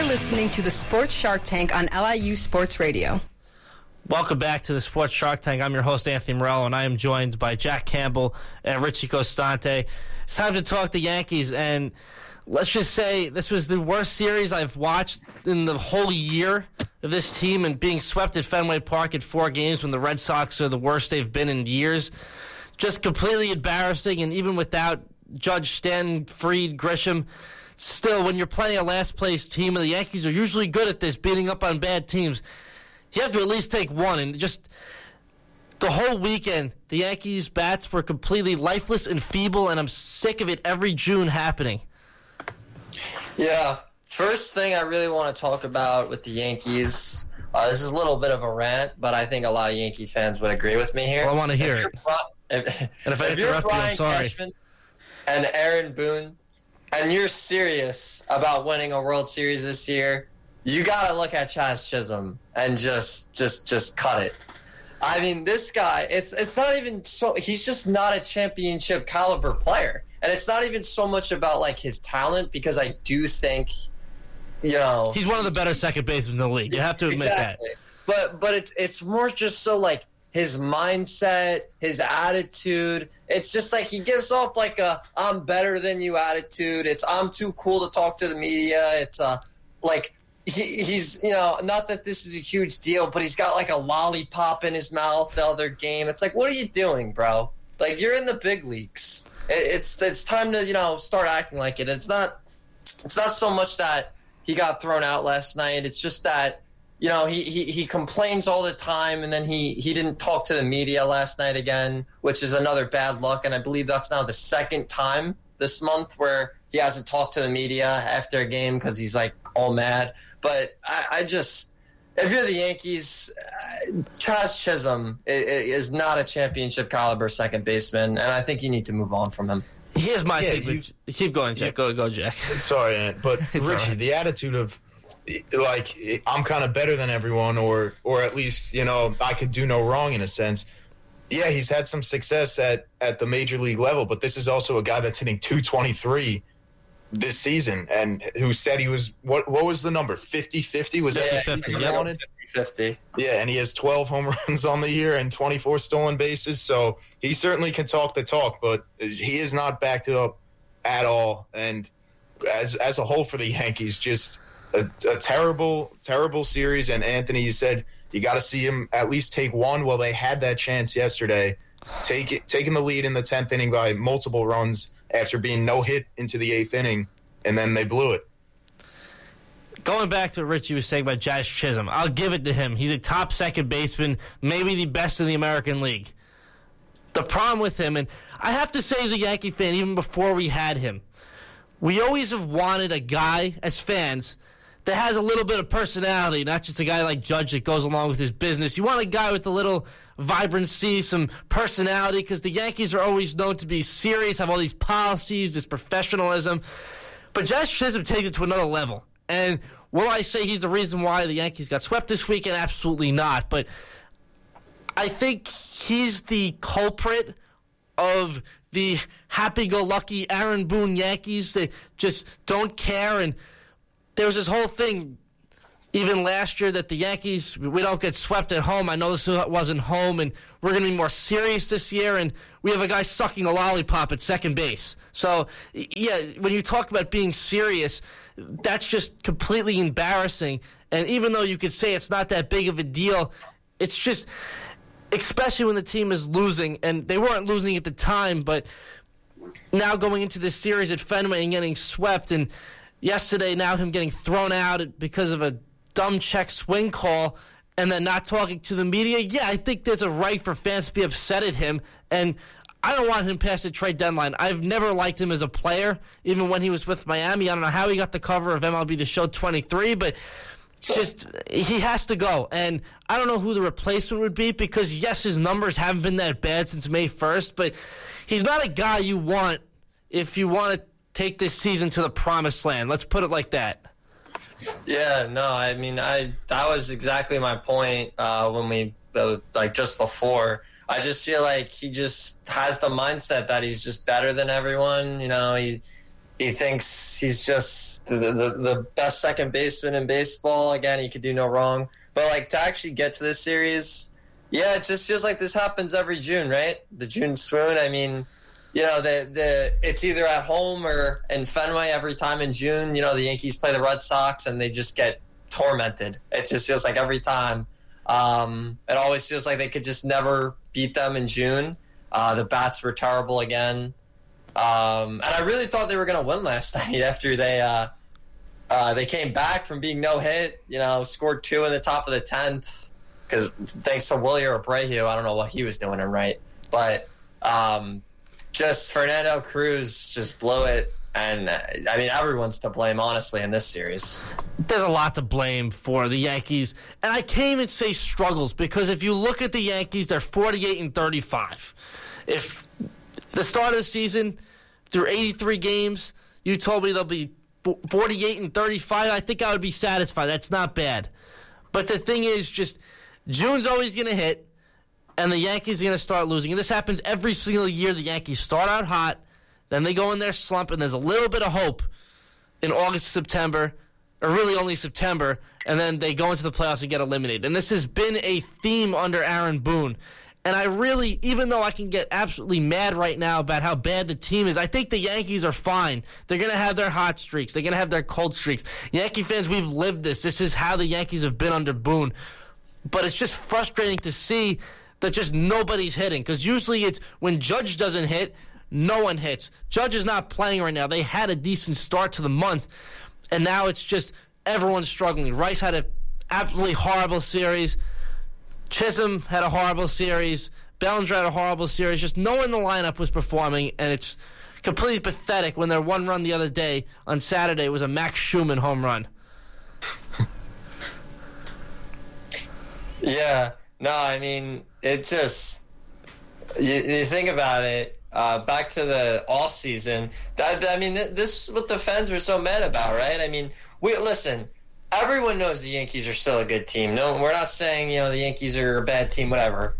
You're listening to the Sports Shark Tank on LIU Sports Radio. Welcome back to the Sports Shark Tank. I'm your host, Anthony Morello, and I am joined by Jack Campbell and Richie Costante. It's time to talk the Yankees, and let's just say this was the worst series I've watched in the whole year of this team, and being swept at Fenway Park at 4 games when the Red Sox are the worst they've been in years. Just completely embarrassing, and even without Judge, Stanton, Fried, Grisham, still, when you're playing a last-place team, and the Yankees are usually good at this, beating up on bad teams, you have to at least take one. And just the whole weekend, the Yankees' bats were completely lifeless and feeble, and I'm sick of it every June happening. Yeah. First thing I really want to talk about with the Yankees, this is a little bit of a rant, but I think a lot of Yankee fans would agree with me here. Well, I want to hear it. And if I interrupt you, I'm sorry. Cashman and Aaron Boone, and you're serious about winning a World Series this year, you got to look at Chaz Chisholm and just cut it. I mean, this guy, it's not even so, he's just not a championship caliber player. And it's not even so much about like his talent, because I do think, he's one of the better second basemen in the league. You have to admit exactly. that. But it's more just so like his mindset, his attitude. It's just like he gives off like a "I'm better than you" attitude. It's "I'm too cool to talk to the media." It's like he's not that this is a huge deal, but he's got like a lollipop in his mouth the other game. It's like, what are you doing, bro? Like, you're in the big leagues. It's time to start acting like it. It's not so much that he got thrown out last night. It's just that he complains all the time, and then he didn't talk to the media last night again, which is another bad luck. And I believe that's now the second time this month where he hasn't talked to the media after a game because he's like all mad. But I just, if you're the Yankees, Chaz Chisholm is not a championship caliber second baseman, and I think you need to move on from him. Here's my thing. Keep going, Jack. Go, Jack. Sorry, Ant, but Richie, right. The attitude of like, I'm kind of better than everyone, or at least I could do no wrong in a sense. Yeah, he's had some success at the major league level, but this is also a guy that's hitting .223 this season, and who said he was what was the number, 50-50? Was that 50-50? Yeah, 50-50. Yeah, and he has 12 home runs on the year and 24 stolen bases, so he certainly can talk the talk, but he is not backed up at all. And as a whole for the Yankees, just a terrible series. And Anthony, you said you got to see him at least take one. Well, they had that chance yesterday, taking the lead in the 10th inning by multiple runs after being no hit into the 8th inning, and then they blew it. Going back to what Richie was saying about Chaz Chisholm, I'll give it to him. He's a top second baseman, maybe the best in the American League. The problem with him, and I have to say as a Yankee fan, even before we had him, we always have wanted a guy, as fans, that has a little bit of personality, not just a guy like Judge that goes along with his business. You want a guy with a little vibrancy, some personality, because the Yankees are always known to be serious, have all these policies, this professionalism. But Chaz Chisholm takes it to another level. And will I say he's the reason why the Yankees got swept this weekend? Absolutely not. But I think he's the culprit of the happy-go-lucky Aaron Boone Yankees that just don't care. And there was this whole thing even last year that the Yankees, we don't get swept at home. I know this wasn't home, and we're going to be more serious this year, and we have a guy sucking a lollipop at second base. So, yeah, when you talk about being serious, that's just completely embarrassing. And even though you could say it's not that big of a deal, it's just, especially when the team is losing, and they weren't losing at the time, but now going into this series at Fenway and getting swept, and yesterday now him getting thrown out because of a dumb check swing call and then not talking to the media. Yeah, I think there's a right for fans to be upset at him, and I don't want him past the trade deadline. I've never liked him as a player, even when he was with Miami. I don't know how he got the cover of MLB The Show 23, but just he has to go. And I don't know who the replacement would be because, yes, his numbers haven't been that bad since May 1st, but he's not a guy you want if you want to take this season to the promised land. Let's put it like that. Yeah, no, I mean, that was exactly my point when we, just before. I just feel like he just has the mindset that he's just better than everyone. he thinks he's just the best second baseman in baseball. Again, he could do no wrong. But, like, to actually get to this series, yeah, it just feels like this happens every June, right? The June swoon. I mean, you know, it's either at home or in Fenway every time in June. You know, the Yankees play the Red Sox and they just get tormented. It just feels like every time. It always feels like they could just never beat them in June. The bats were terrible again. And I really thought they were going to win last night after they came back from being no hit, you know, scored 2 in the top of the 10th because thanks to Willie Abreu, I don't know what he was doing right. But just Fernando Cruz just blew it. And, I mean, everyone's to blame, honestly, in this series. There's a lot to blame for the Yankees. And I can't even say struggles because if you look at the Yankees, they're 48-35. If the start of the season, through 83 games, you told me they'll be 48-35, I think I would be satisfied. That's not bad. But the thing is, just June's always going to hit, and the Yankees are going to start losing. And this happens every single year. The Yankees start out hot, then they go in their slump, and there's a little bit of hope in August, September, or really only September, and then they go into the playoffs and get eliminated. And this has been a theme under Aaron Boone. And I really, even though I can get absolutely mad right now about how bad the team is, I think the Yankees are fine. They're going to have their hot streaks. They're going to have their cold streaks. Yankee fans, we've lived this. This is how the Yankees have been under Boone. But it's just frustrating to see that just nobody's hitting. Because usually it's when Judge doesn't hit, no one hits. Judge is not playing right now. They had a decent start to the month. And now it's just everyone's struggling. Rice had an absolutely horrible series. Chisholm had a horrible series. Bellinger had a horrible series. Just no one in the lineup was performing, and it's completely pathetic when their one run the other day on Saturday was a Max Schumann home run. Yeah. No, I mean, it just... You think about it, back to the offseason, this is what the fans were so mad about, right? I mean, listen... Everyone knows the Yankees are still a good team. No, we're not saying, you know, the Yankees are a bad team, whatever.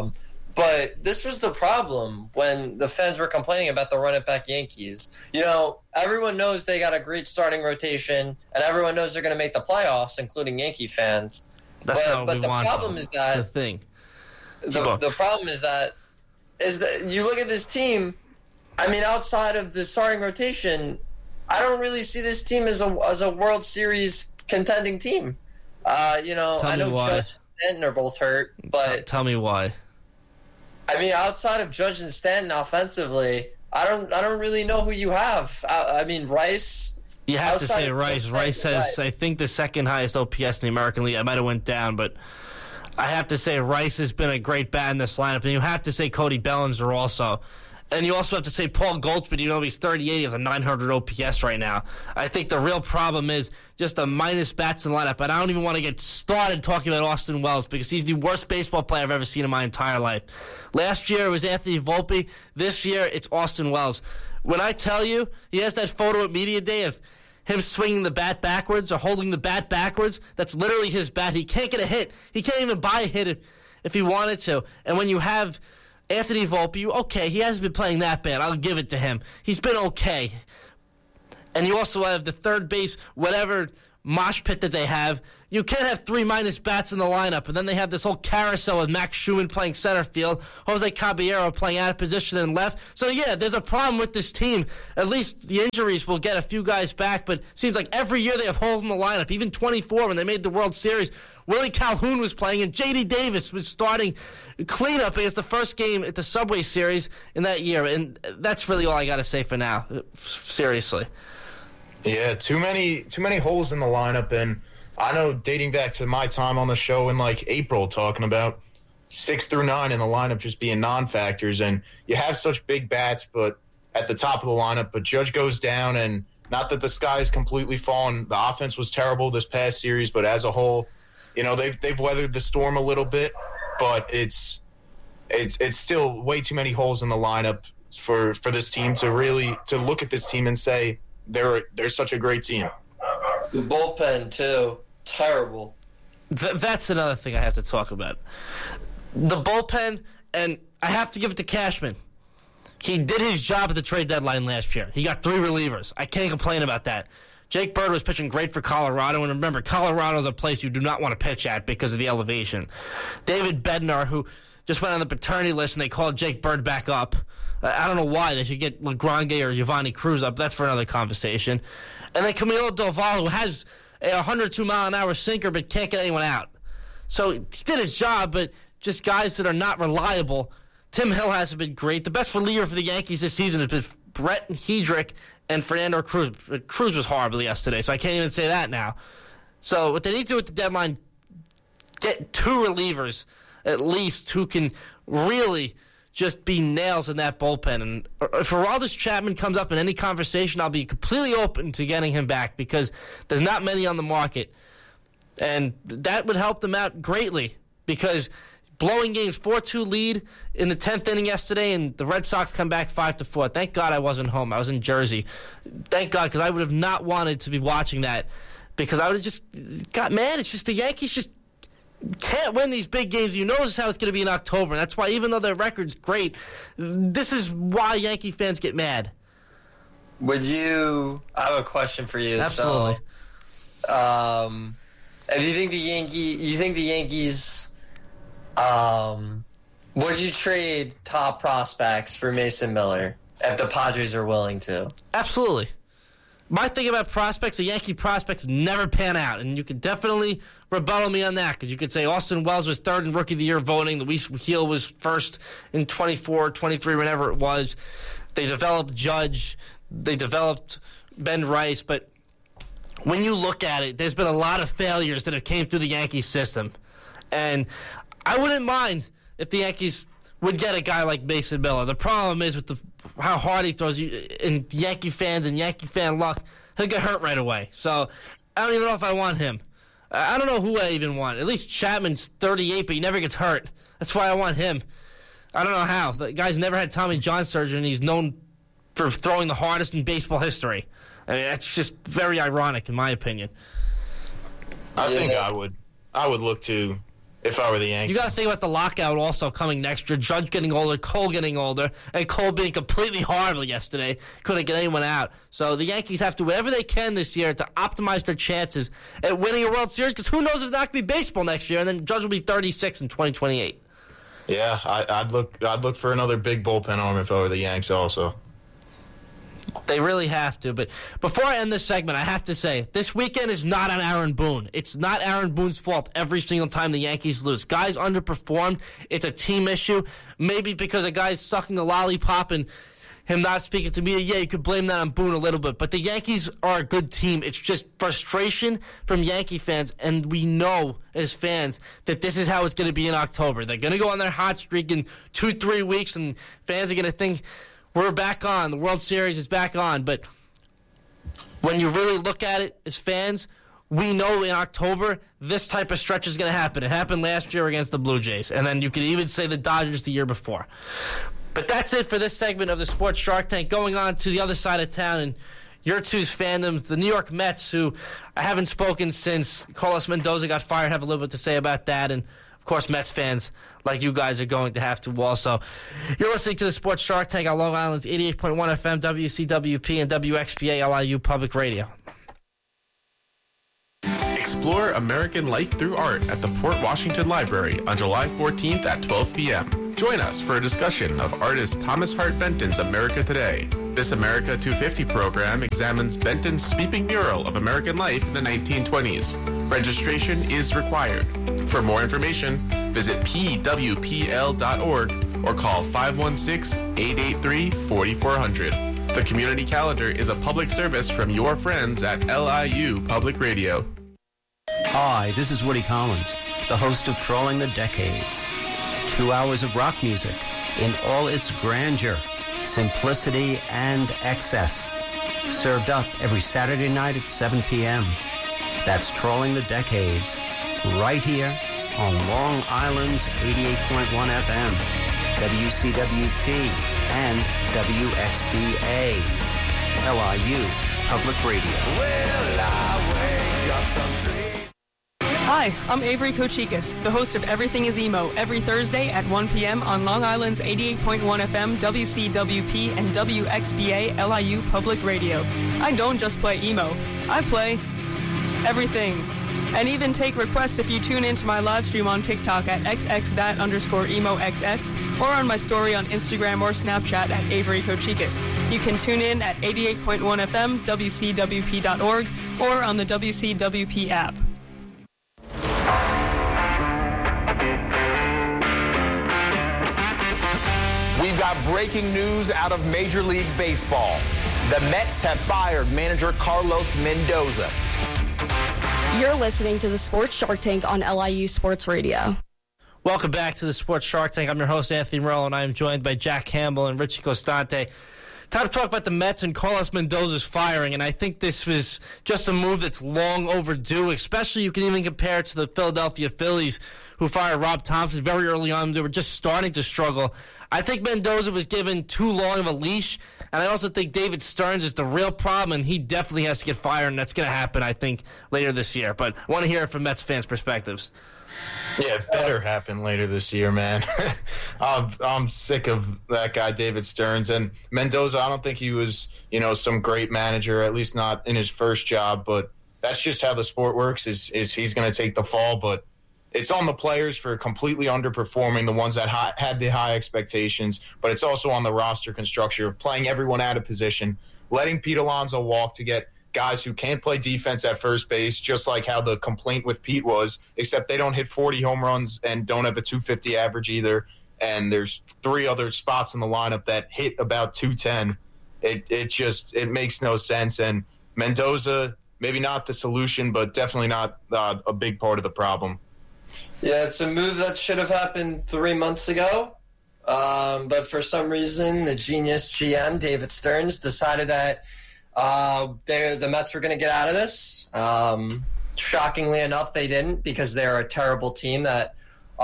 But this was the problem when the fans were complaining about the run-it-back Yankees. You know, everyone knows they got a great starting rotation, and everyone knows they're going to make the playoffs, including Yankee fans. That's not what we want. Problem is that the thing. The problem is that you look at this team. I mean, outside of the starting rotation, I don't really see this team as a World Series contending team. You know, I know Judge and Stanton are both hurt, but tell me why. I mean, outside of Judge and Stanton offensively, I don't really know who you have. I mean, Rice. You have to say Rice. Rice has, I think, the second highest OPS in the American League. I might have went down, but I have to say Rice has been a great bat in this lineup, and you have to say Cody Bellinger also. And you also have to say Paul Goldschmidt, he's 38, he has a 900 OPS right now. I think the real problem is just the minus bats in the lineup. And I don't even want to get started talking about Austin Wells because he's the worst baseball player I've ever seen in my entire life. Last year it was Anthony Volpe. This year it's Austin Wells. When I tell you he has that photo at Media Day of him swinging the bat backwards or holding the bat backwards, that's literally his bat. He can't get a hit. He can't even buy a hit if he wanted to. And when you have Anthony Volpe, okay, he hasn't been playing that bad. I'll give it to him. He's been okay. And you also have the third base, whatever mosh pit that they have. You can't have 3 minus bats in the lineup. And then they have this whole carousel with Max Schumann playing center field, Jose Caballero playing out of position and left. So, yeah, there's a problem with this team. At least the injuries will get a few guys back, but it seems like every year they have holes in the lineup. Even 24 when they made the World Series. Willie Calhoun was playing, and J.D. Davis was starting cleanup against the first game at the Subway Series in that year. And that's really all I got to say for now. Seriously. Yeah, too many holes in the lineup. And I know dating back to my time on the show in like April talking about 6 through 9 in the lineup just being non-factors. And you have such big bats but at the top of the lineup. But Judge goes down, and not that the sky is completely fallen. The offense was terrible this past series, but as a whole, you know, they've weathered the storm a little bit, but it's still way too many holes in the lineup for this team to look at this team and say they're such a great team. The bullpen too, terrible. That's another thing I have to talk about. The bullpen, and I have to give it to Cashman. he did his job at the trade deadline last year. He got 3 relievers. I can't complain about that. Jake Bird was pitching great for Colorado, and remember, Colorado is a place you do not want to pitch at because of the elevation. David Bednar, who just went on the paternity list, and they called Jake Bird back up. I don't know why. They should get Legrange or Giovanni Cruz up. That's for another conversation. And then Camilo Doval, who has a 102-mile-an-hour sinker but can't get anyone out. So he did his job, but just guys that are not reliable. Tim Hill hasn't been great. The best reliever for the Yankees this season has been Brett Hedrick and Fernando Cruz. Cruz was horrible yesterday, so I can't even say that now. So what they need to do at the deadline, get 2 relievers at least who can really just be nails in that bullpen. And if Aroldis Chapman comes up in any conversation, I'll be completely open to getting him back because there's not many on the market. And that would help them out greatly because blowing games 4-2 lead in the 10th inning yesterday, and the Red Sox come back 5-4. Thank God I wasn't home. I was in Jersey. Thank God, because I would have not wanted to be watching that because I would have just got mad. It's just the Yankees just can't win these big games. You know this is how it's going to be in October. And that's why, even though their record's great, this is why Yankee fans get mad. I have a question for you. Absolutely. So, if you think the Yankees, would you trade top prospects for Mason Miller if the Padres are willing to? Absolutely. My thing about prospects, the Yankee prospects never pan out, and you could definitely rebuttal me on that because you could say Austin Wells was 3rd in Rookie of the Year voting, Luis Gil was 1st in 24, 23, whenever it was. They developed Judge, they developed Ben Rice, but when you look at it, there's been a lot of failures that have came through the Yankees system, and I wouldn't mind if the Yankees would get a guy like Mason Miller. The problem is with how hard he throws, and Yankee fans and Yankee fan luck, he'll get hurt right away. So I don't even know if I want him. I don't know who I even want. At least Chapman's 38, but he never gets hurt. That's why I want him. I don't know how. The guy's never had Tommy John surgery, and he's known for throwing the hardest in baseball history. I mean, that's just very ironic, in my opinion. I think I would look to, if I were the Yankees. You got to think about the lockout also coming next year. Judge getting older, Cole getting older, and Cole being completely horrible yesterday. Couldn't get anyone out. So the Yankees have to do whatever they can this year to optimize their chances at winning a World Series, because who knows if it's not going to be baseball next year, and then Judge will be 36 in 2028. Yeah, I'd look for another big bullpen arm if I were the Yanks also. They really have to. But before I end this segment, I have to say, this weekend is not on Aaron Boone. It's not Aaron Boone's fault every single time the Yankees lose. Guys underperformed. It's a team issue. Maybe because a guy's sucking the lollipop and him not speaking to me. Yeah, you could blame that on Boone a little bit. But the Yankees are a good team. It's just frustration from Yankee fans, and we know as fans that this is how it's going to be in October. They're going to go on their hot streak in 2-3 weeks, and fans are going to think, we're back on. The World Series is back on. But when you really look at it as fans, we know in October this type of stretch is going to happen. It happened last year against the Blue Jays. And then you could even say the Dodgers the year before. But that's it for this segment of the Sports Shark Tank. Going on to the other side of town and your two's fandoms, the New York Mets, who I haven't spoken since Carlos Mendoza got fired. Have a little bit to say about that. And, of course, Mets fans like you guys are going to have to also. You're listening to the Sports Shark Tank on Long Island's 88.1 FM, WCWP, and WXBA LIU Public Radio. Explore American life through art at the Port Washington Library on July 14th at 12 p.m. Join us for a discussion of artist Thomas Hart Benton's America Today. This America 250 program examines Benton's sweeping mural of American life in the 1920s. Registration is required. For more information, visit pwpl.org or call 516-883-4400. The community calendar is a public service from your friends at LIU Public Radio. Hi, this is Woody Collins, the host of Trolling the Decades. 2 hours of rock music in all its grandeur, simplicity, and excess. Served up every Saturday night at 7 p.m. That's Trolling the Decades, right here on Long Island's 88.1 FM, WCWP, and WXBA, LIU Public Radio. Well, I wake up some dream. Hi, Hi, I'm Avery Kochikis, the host of Everything is Emo, every Thursday at 1 p.m. on Long Island's 88.1 FM, WCWP, and WXBA LIU Public Radio. I don't just play emo, I play everything. And even take requests if you tune into my live stream on TikTok at xx_emoxx or on my story on Instagram or Snapchat at Avery Kochikis. You can tune in at 88.1 FM, WCWP.org, or on the WCWP app. We've got breaking news out of Major League Baseball. The Mets have fired manager Carlos Mendoza. You're listening to the Sports Shark Tank on LIU Sports Radio. Welcome back to the Sports Shark Tank. I'm your host, Anthony Morello, and I am joined by Jack Campbell and Richie Costante. Time to talk about the Mets and Carlos Mendoza's firing, and I think this was just a move that's long overdue, especially you can even compare it to the Philadelphia Phillies, who fired Rob Thompson very early on. They were just starting to struggle. I think Mendoza was given too long of a leash, and I also think David Stearns is the real problem, and he definitely has to get fired, and that's going to happen, I think, later this year. But I want to hear it from Mets fans' perspectives. Yeah, it better happen later this year, man. I'm sick of that guy, David Stearns. And Mendoza, I don't think he was, some great manager, at least not in his first job. But that's just how the sport works, is he's going to take the fall. But it's on the players for completely underperforming, the ones that had the high expectations. But it's also on the roster construction of playing everyone out of position, letting Pete Alonso walk to get guys who can't play defense at first base, just like how the complaint with Pete was, except they don't hit 40 home runs and don't have a 250 average either. And there's 3 other spots in the lineup that hit about 210. It makes no sense. And Mendoza, maybe not the solution, but definitely not a big part of the problem. Yeah, it's a move that should have happened 3 months ago. But for some reason, the genius GM, David Stearns, decided that the Mets were going to get out of this. Shockingly enough, they didn't, because they're a terrible team that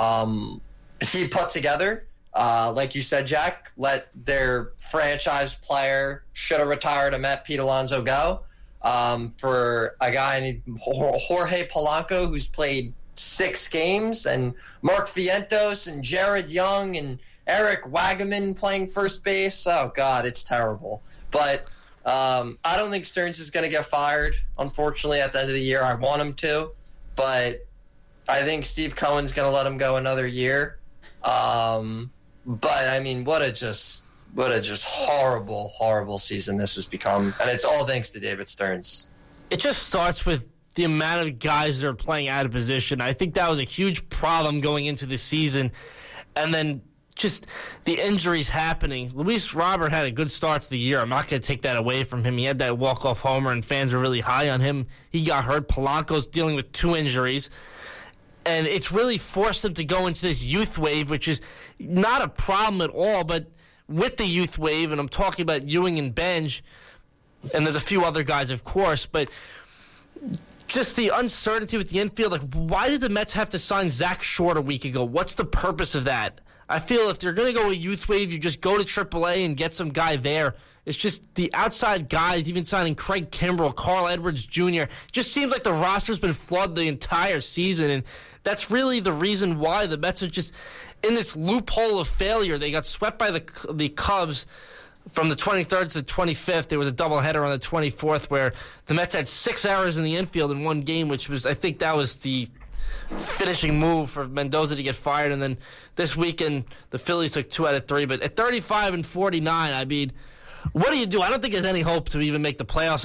he put together. Like you said, Jack, let their franchise player, should have retired a Met, Pete Alonso, go for a guy named Jorge Polanco, who's played 6 games, and Mark Vientos and Jared Young and Eric Wagaman playing first base. Oh, God, it's terrible. But I don't think Stearns is going to get fired, unfortunately, at the end of the year. I want him to, but I think Steve Cohen's going to let him go another year. But, I mean, what a just horrible, horrible season this has become. And it's all thanks to David Stearns. It just starts with the amount of guys that are playing out of position. I think that was a huge problem going into the season. And then just the injuries happening. Luis Robert had a good start to the year. I'm not going to take that away from him. He had that walk-off homer, and fans are really high on him. He got hurt. Polanco's dealing with 2 injuries. And it's really forced him to go into this youth wave, which is not a problem at all. But with the youth wave, and I'm talking about Ewing and Benj, and there's a few other guys, of course, but just the uncertainty with the infield. Like, why did the Mets have to sign Zach Short a week ago? What's the purpose of that? I feel if they're going to go a youth wave, you just go to AAA and get some guy there. It's just the outside guys, even signing Craig Kimbrell, Carl Edwards Jr. Just seems like the roster's been flawed the entire season, and that's really the reason why the Mets are just in this loophole of failure. They got swept by the Cubs from the 23rd to the 25th. There was a doubleheader on the 24th where the Mets had 6 errors in the infield in one game, which was, I think that was the finishing move for Mendoza to get fired. And then this weekend, the Phillies took 2 out of 3. But at 35 and 49, I mean, what do you do? I don't think there's any hope to even make the playoffs